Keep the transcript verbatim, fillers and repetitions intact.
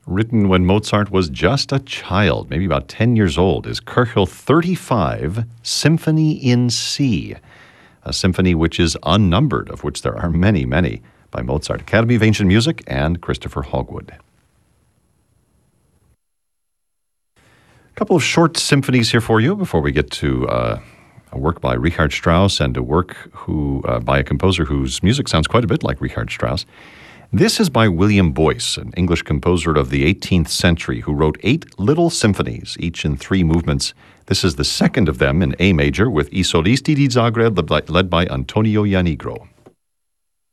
written when Mozart was just a child, maybe about ten years old, is Köchel thirty-five, Symphony in C, a symphony which is unnumbered, of which there are many, many, by Mozart. Academy of Ancient Music and Christopher Hogwood. A couple of short symphonies here for you before we get to uh, a work by Richard Strauss and a work who uh, by a composer whose music sounds quite a bit like Richard Strauss. This is by William Boyce, an English composer of the eighteenth century who wrote eight little symphonies, each in three movements. This is the second of them in A major with I Solisti di Zagreb, led by Antonio Ianigro.